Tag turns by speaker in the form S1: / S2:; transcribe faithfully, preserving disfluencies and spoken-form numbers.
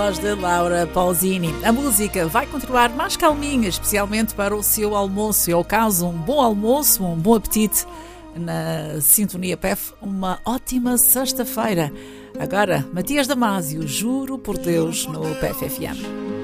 S1: Voz de Laura Pausini. A música vai continuar mais calminha, especialmente para o seu almoço. É o caso, um bom almoço, um bom apetite na Sintonia P E F. Uma ótima sexta-feira. Agora, Matias Damasio, Juro por Deus, no P E F F M.